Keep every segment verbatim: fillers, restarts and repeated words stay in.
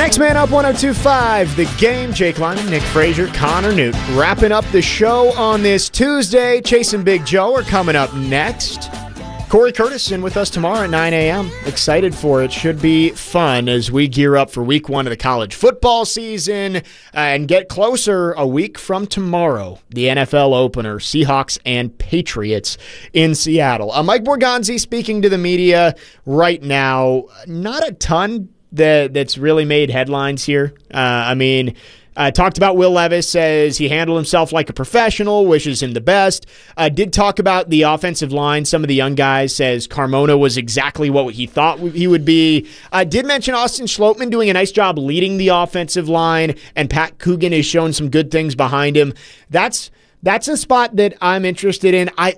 Next Man Up one oh two point five, The Game. Jake Lyman, Nick Frazier, Connor Newt. Wrapping up the show on this Tuesday. Chase and Big Joe are coming up next. Corey Curtis in with us tomorrow at nine a.m. Excited for it. Should be fun as we gear up for week one of the college football season uh, and get closer a week from tomorrow. The N F L opener, Seahawks and Patriots in Seattle. Uh, Mike Borgonzi speaking to the media right now. Not a ton that that's really made headlines here. Uh, I mean, uh, talked about Will Levis, says he handled himself like a professional, wishes him the best. Uh, did talk about the offensive line. Some of the young guys, says Carmona was exactly what he thought he would be. Uh, did mention Austin Schlottmann doing a nice job leading the offensive line, and Pat Coogan has shown some good things behind him. That's that's a spot that I'm interested in. I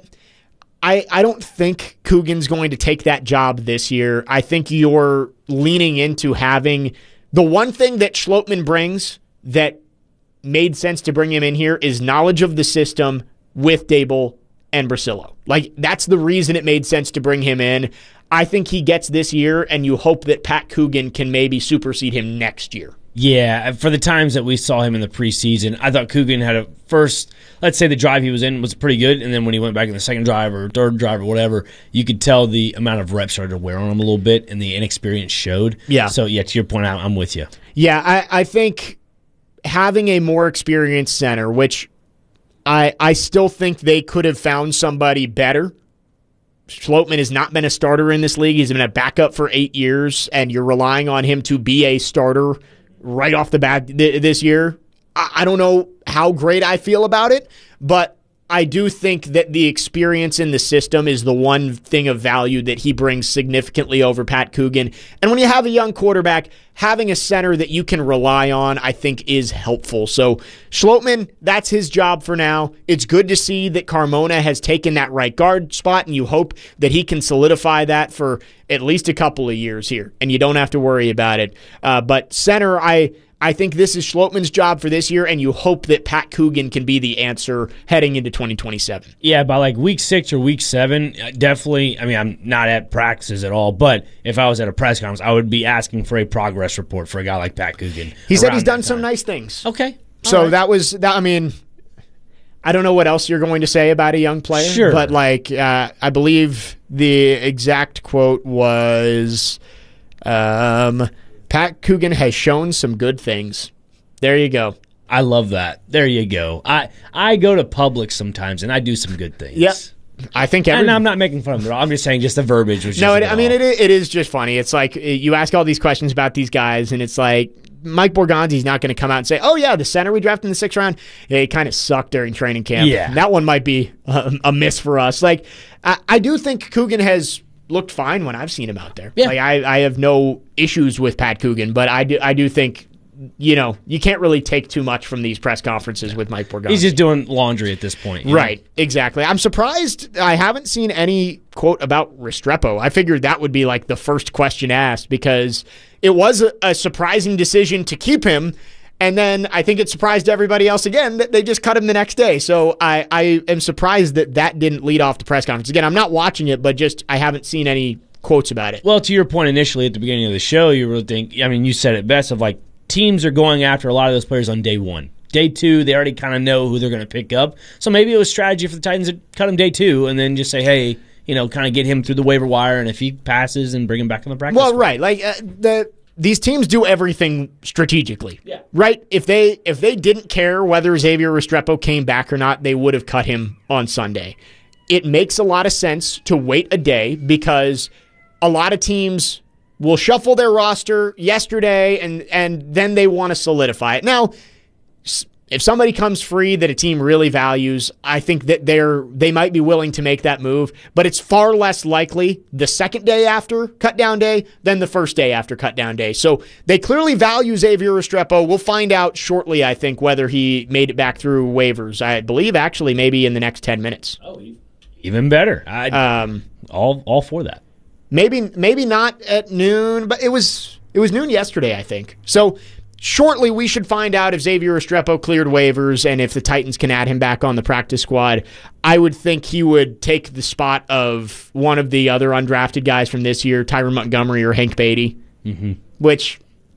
I, I don't think Coogan's going to take that job this year. I think you're leaning into having the one thing that Schlottmann brings that made sense to bring him in here is knowledge of the system with Dable and Brasillo. Like, that's the reason it made sense to bring him in. I think he gets this year, and you hope that Pat Coogan can maybe supersede him next year. Yeah, for the times that we saw him in the preseason, I thought Coogan had a first, let's say the drive he was in was pretty good, and then when he went back in the second drive or third drive or whatever, you could tell the amount of reps started to wear on him a little bit, and the inexperience showed. Yeah. So, yeah, to your point, I'm with you. Yeah, I, I think having a more experienced center, which I I still think they could have found somebody better. Schlottmann has not been a starter in this league. He's been a backup for eight years, and you're relying on him to be a starter right off the bat th- this year. I-, I don't know how great I feel about it, but I do think that the experience in the system is the one thing of value that he brings significantly over Pat Coogan. And when you have a young quarterback, having a center that you can rely on, I think, is helpful. So Schlottmann, that's his job for now. It's good to see that Carmona has taken that right guard spot, and you hope that he can solidify that for at least a couple of years here, and you don't have to worry about it. Uh, but center, I... I think this is Schlottmann's job for this year, and you hope that Pat Coogan can be the answer heading into twenty twenty-seven. Yeah, by like week six or week seven, definitely, I mean, I'm not at practices at all, but if I was at a press conference, I would be asking for a progress report for a guy like Pat Coogan. He said he's done some nice things. Okay. So right. that was, that. I mean, I don't know what else you're going to say about a young player, sure. but like, uh, I believe the exact quote was, um, Pat Coogan has shown some good things. There you go. I love that. There you go. I, I go to Publix sometimes, and I do some good things. Yep. I think every... And I'm not making fun of it. I'm just saying just the verbiage was just No, it, I mean, it, it, it is just funny. It's like you ask all these questions about these guys, and it's like Mike Borgonzi's not going to come out and say, oh, yeah, the center we drafted in the sixth round, yeah, he kind of sucked during training camp. Yeah. That one might be a, a miss for us. Like, I, I do think Coogan has looked fine when I've seen him out there. Yeah. Like I, I have no issues with Pat Coogan, but I do I do think, you know, you can't really take too much from these press conferences with Mike Borgonzi. He's just doing laundry at this point. Right, know? Exactly. I'm surprised I haven't seen any quote about Restrepo. I figured that would be like the first question asked because it was a, a surprising decision to keep him. And then I think it surprised everybody else again that they just cut him the next day. So I, I am surprised that that didn't lead off the press conference. Again, I'm not watching it, but just I haven't seen any quotes about it. Well, to your point initially at the beginning of the show, you really think, I mean, you said it best of like teams are going after a lot of those players on day one. Day two, they already kind of know who they're going to pick up. So maybe it was strategy for the Titans to cut him day two and then just say, hey, you know, kind of get him through the waiver wire, and if he passes, and bring him back in the practice. Well, squad. right. Like uh, the. These teams do everything strategically, yeah. right? If they if they didn't care whether Xavier Restrepo came back or not, they would have cut him on Sunday. It makes a lot of sense to wait a day because a lot of teams will shuffle their roster yesterday and, and then they want to solidify it. Now, if somebody comes free that a team really values, I think that they're they might be willing to make that move, but it's far less likely the second day after cut down day than the first day after cut down day. So they clearly value Xavier Restrepo. We'll find out shortly, I think, whether he made it back through waivers. I believe actually maybe in the next ten minutes. Oh, even better. I um all all for that. Maybe maybe not at noon, but it was it was noon yesterday, I think. So shortly, we should find out if Xavier Restrepo cleared waivers and if the Titans can add him back on the practice squad. I would think he would take the spot of one of the other undrafted guys from this year, Tyron Montgomery or Hank Beatty, mm-hmm. which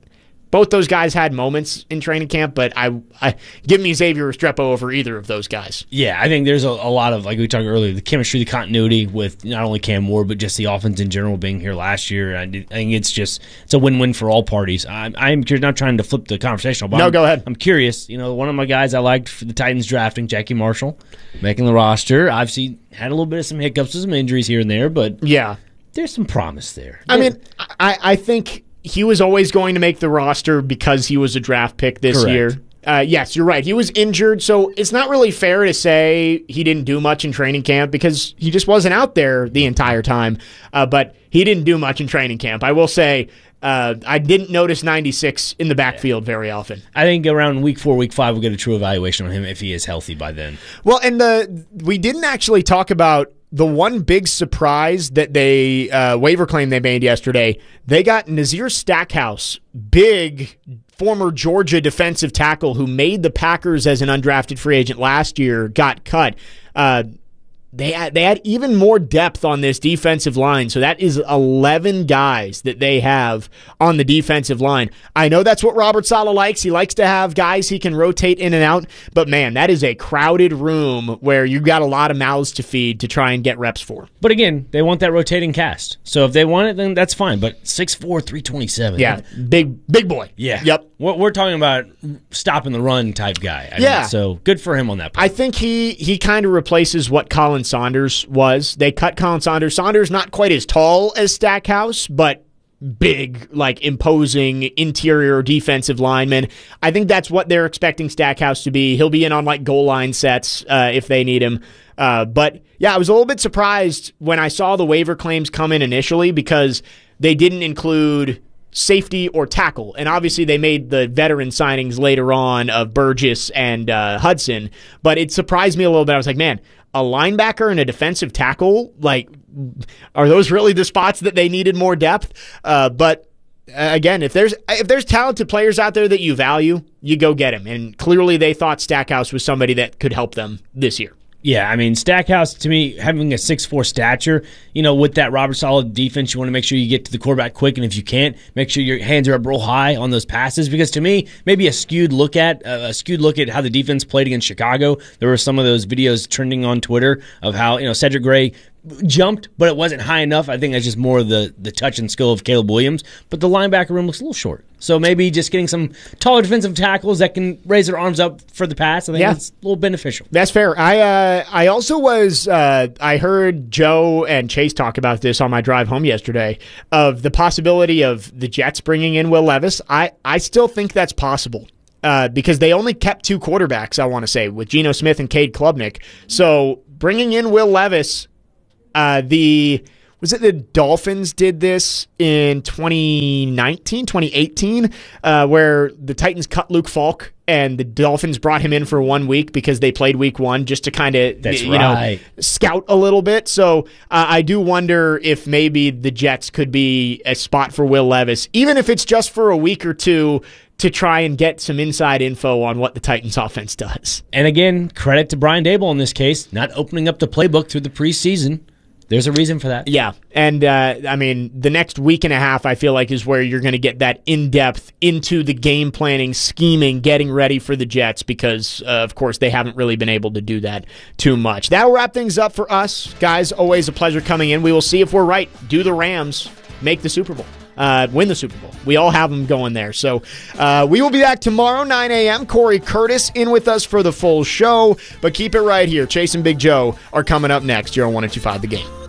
both those guys had moments in training camp, but I, I give me Xavier Restrepo over either of those guys. Yeah, I think there's a, a lot of, like we talked earlier, the chemistry, the continuity with not only Cam Ward, but just the offense in general being here last year. I, I think it's just it's a win-win for all parties. I'm, I'm not trying to flip the conversational, but no, I'm, go ahead. I'm curious. You know, one of my guys I liked for the Titans drafting, Jackie Marshall, making the roster. Obviously, had a little bit of some hiccups, some injuries here and there, but yeah, there's some promise there. I mean, I, I think he was always going to make the roster because he was a draft pick this Correct. year. Uh, yes, you're right. He was injured, so it's not really fair to say he didn't do much in training camp because he just wasn't out there the entire time. Uh, but he didn't do much in training camp. I will say uh, I didn't notice ninety-six in the backfield very often. I think around week four, week five, we'll get a true evaluation on him if he is healthy by then. Well, and the we didn't actually talk about the one big surprise that they uh, waiver claim they made yesterday. They got Nazir Stackhouse, big former Georgia defensive tackle who made the Packers as an undrafted free agent last year, got cut. Uh, They had, they had even more depth on this defensive line, so that is eleven guys that they have on the defensive line. I know that's what Robert Saleh likes. He likes to have guys he can rotate in and out, but man, that is a crowded room where you've got a lot of mouths to feed to try and get reps for. But again, they want that rotating cast, so if they want it, then that's fine. But six four, three twenty-seven. Yeah, big big boy. Yeah. Yep. We're, we're talking about stopping the run type guy. I Yeah. mean, so good for him on that part. I think he, he kind of replaces what Colin Saunders was. They cut Colin Saunders. Saunders not quite as tall as Stackhouse, but big, like imposing interior defensive lineman. I think that's what they're expecting Stackhouse to be. He'll be in on like goal line sets uh, if they need him. Uh, but yeah, I was a little bit surprised when I saw the waiver claims come in initially because they didn't include safety or tackle. And obviously they made the veteran signings later on of Burgess and uh, Hudson. But it surprised me a little bit. I was like, man, a linebacker and a defensive tackle, like, are those really the spots that they needed more depth? Uh, but uh, again, if there's if there's talented players out there that you value, you go get them. And clearly they thought Stackhouse was somebody that could help them this year. Yeah, I mean, Stackhouse, to me, having a six four stature, you know, with that Robert Saleh defense, you want to make sure you get to the quarterback quick, and if you can't, make sure your hands are up real high on those passes, because to me, maybe a skewed look at uh, a skewed look at how the defense played against Chicago. There were some of those videos trending on Twitter of how, you know, Cedric Gray jumped, but it wasn't high enough. I think that's just more of the, the touch and skill of Caleb Williams, but the linebacker room looks a little short. So maybe just getting some taller defensive tackles that can raise their arms up for the pass, I think yeah. that's a little beneficial. That's fair. I uh, I also was, uh, I heard Joe and Chase talk about this on my drive home yesterday, of the possibility of the Jets bringing in Will Levis. I, I still think that's possible. Uh, because they only kept two quarterbacks, I want to say, with Geno Smith and Cade Klubnik. So bringing in Will Levis, uh, the was it the Dolphins did this in twenty nineteen, twenty eighteen, uh, where the Titans cut Luke Falk and the Dolphins brought him in for one week because they played week one just to kind of you right. know scout a little bit. So uh, I do wonder if maybe the Jets could be a spot for Will Levis, even if it's just for a week or two, to try and get some inside info on what the Titans offense does. And again, credit to Brian Daboll in this case, not opening up the playbook through the preseason. There's a reason for that. Yeah, and uh, I mean, the next week and a half, I feel like, is where you're going to get that in-depth into the game planning, scheming, getting ready for the Jets, because, uh, of course, they haven't really been able to do that too much. That'll wrap things up for us. Guys, always a pleasure coming in. We will see if we're right. Do the Rams make the Super Bowl? Uh, win the Super Bowl. We all have them going there. So uh, we will be back tomorrow, nine a.m. Corey Curtis in with us for the full show. But keep it right here. Chase and Big Joe are coming up next. You're on one oh two point five The Game.